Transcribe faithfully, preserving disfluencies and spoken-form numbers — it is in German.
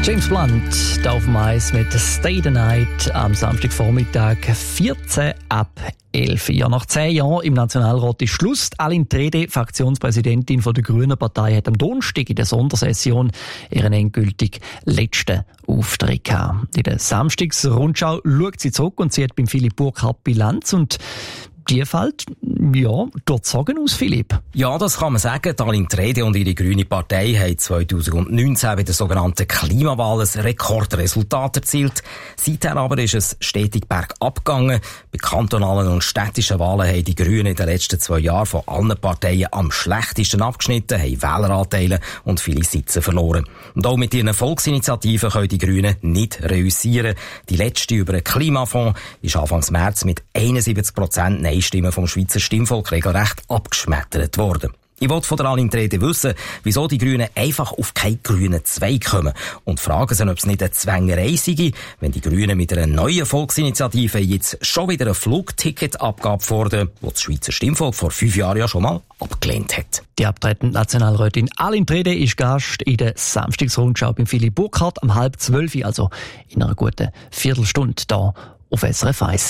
James Blunt, da auf dem Eis mit «Stay the Night» am Samstagvormittag, vierzehn ab elf. Ja, nach zehn Jahren im Nationalrat ist Schluss. Aline Trede, Fraktionspräsidentin von der Grünen Partei, hat am Donnerstag in der Sondersession ihren endgültig letzten Auftritt gehabt. In der Samstagsrundschau schaut sie zurück und sie hat beim Philipp Burkhardt Bilanz und die fällt, ja, dort sagen aus, Philipp. Ja, das kann man sagen. Aline Trede und ihre grüne Partei haben zwanzig neunzehn bei der sogenannten Klimawahl ein Rekordresultat erzielt. Seither aber ist es stetig bergab gegangen. Bei kantonalen und städtischen Wahlen haben die Grünen in den letzten zwei Jahren von allen Parteien am schlechtesten abgeschnitten, haben Wähleranteile und viele Sitze verloren. Und auch mit ihren Volksinitiativen können die Grünen nicht reüssieren. Die letzte über den Klimafonds ist Anfang März mit einundsiebzig Prozent Nein Stimmen vom Schweizer Stimmvolk regelrecht abgeschmettert worden. Ich wollte von der Aline Trede wissen, wieso die Grünen einfach auf keinen grünen Zweig kommen und fragen sie, ob es nicht eine Zwängerei sei, wenn die Grünen mit einer neuen Volksinitiative jetzt schon wieder eine Flugticketabgabe fordern, die das Schweizer Stimmvolk vor fünf Jahren ja schon mal abgelehnt hat. Die abtretende Nationalrätin Aline Trede ist Gast in der Samstagsrundschau beim Philipp Burkhardt am halb zwölf, also in einer guten Viertelstunde da auf S R F eins.